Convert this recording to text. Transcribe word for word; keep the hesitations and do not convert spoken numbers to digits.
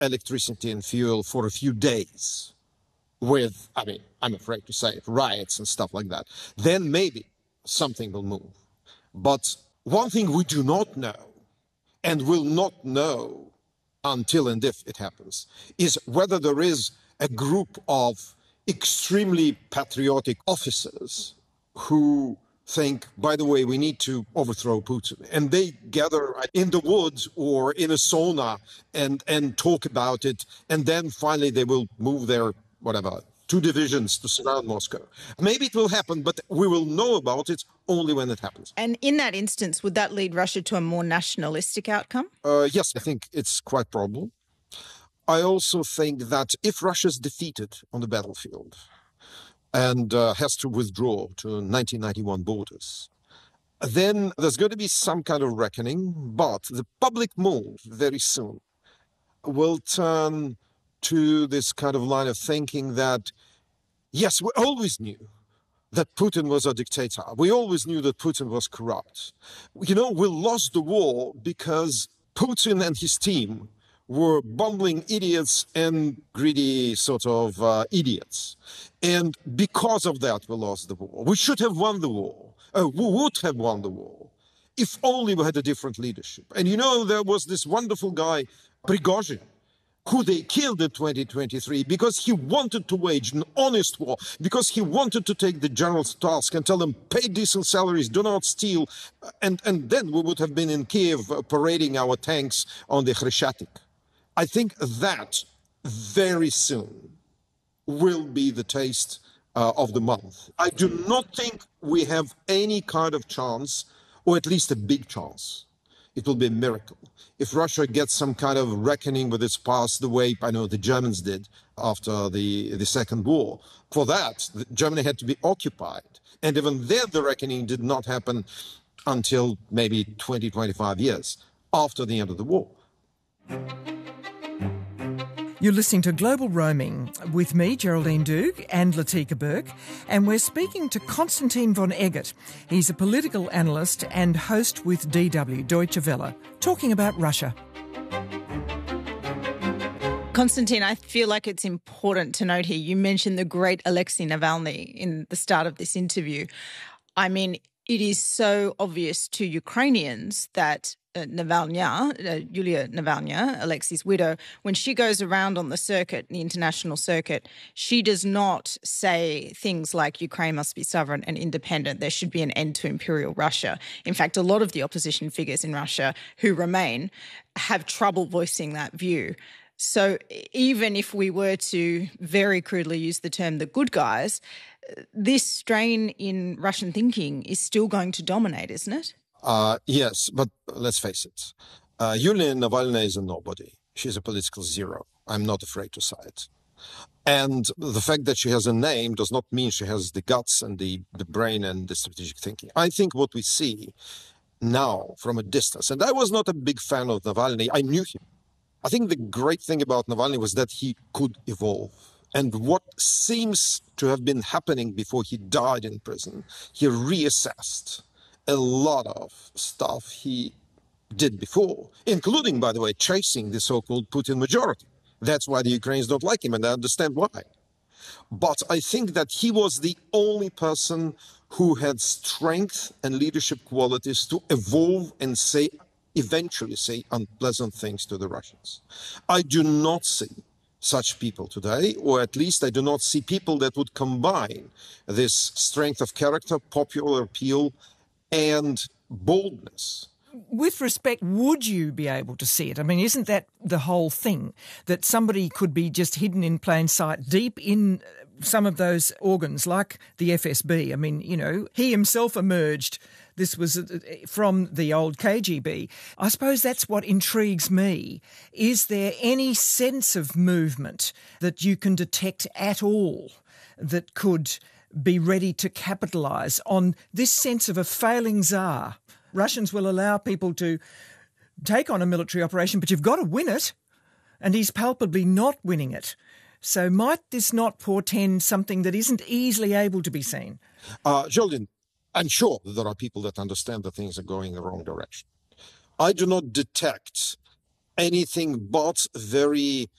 electricity and fuel for a few days with, I mean, I'm afraid to say it, riots and stuff like that, then maybe something will move. But one thing we do not know and will not know until and if it happens is whether there is a group of extremely patriotic officers who think, by the way, we need to overthrow Putin. And they gather in the woods or in a sauna and, and talk about it. And then finally they will move their, whatever, two divisions to surround Moscow. Maybe it will happen, but we will know about it only when it happens. And in that instance, would that lead Russia to a more nationalistic outcome? Uh, yes, I think it's quite probable. I also think that if Russia is defeated on the battlefield and uh, has to withdraw to nineteen ninety-one borders, then there's going to be some kind of reckoning, but the public mood very soon will turn to this kind of line of thinking that, yes, we always knew that Putin was a dictator. We always knew that Putin was corrupt. You know, we lost the war because Putin and his team were bumbling idiots and greedy sort of uh, idiots. And because of that, we lost the war. We should have won the war. Uh, we would have won the war if only we had a different leadership. And you know, there was this wonderful guy, Prigozhin, who they killed in twenty twenty-three because he wanted to wage an honest war, because he wanted to take the generals to task and tell them, pay decent salaries, do not steal. And, and then we would have been in Kiev uh, parading our tanks on the Khreshchatyk. I think that very soon will be the taste uh, of the month. I do not think we have any kind of chance, or at least a big chance. It will be a miracle if Russia gets some kind of reckoning with its past the way, I know, the Germans did after the, the Second War. For that, Germany had to be occupied. And even then, the reckoning did not happen until maybe twenty, twenty-five years after the end of the war. You're listening to Global Roaming with me, Geraldine Doogue, and Latika Berg, and we're speaking to Konstantin von Eggert. He's a political analyst and host with D W, Deutsche Welle, talking about Russia. Konstantin, I feel like it's important to note here, you mentioned the great Alexei Navalny in the start of this interview. I mean, it is so obvious to Ukrainians that Uh, Navalnya, uh, Yulia Navalnya, Alexei's widow, when she goes around on the circuit, the international circuit, she does not say things like Ukraine must be sovereign and independent. There should be an end to imperial Russia. In fact, a lot of the opposition figures in Russia who remain have trouble voicing that view. So even if we were to very crudely use the term the good guys, this strain in Russian thinking is still going to dominate, isn't it? Uh, yes, but let's face it. Uh, Yulia Navalny is a nobody. She's a political zero. I'm not afraid to say it. And the fact that she has a name does not mean she has the guts and the, the brain and the strategic thinking. I think what we see now from a distance, and I was not a big fan of Navalny, I knew him. I think the great thing about Navalny was that he could evolve. And what seems to have been happening before he died in prison, he reassessed a lot of stuff he did before, including, by the way, chasing the so-called Putin majority. That's why the Ukrainians don't like him, and I understand why. But I think that he was the only person who had strength and leadership qualities to evolve and say, eventually say unpleasant things to the Russians. I do not see such people today, or at least I do not see people that would combine this strength of character, popular appeal, and boldness. With respect, would you be able to see it? I mean, isn't that the whole thing, that somebody could be just hidden in plain sight deep in some of those organs, like the F S B? I mean, you know, he himself emerged. This was from the old K G B. I suppose that's what intrigues me. Is there any sense of movement that you can detect at all that could be ready to capitalise on this sense of a failing Tsar? Russians will allow people to take on a military operation, but you've got to win it, and he's palpably not winning it. So might this not portend something that isn't easily able to be seen? Uh, Geraldine, I'm sure that there are people that understand that things are going in the wrong direction. I do not detect anything but very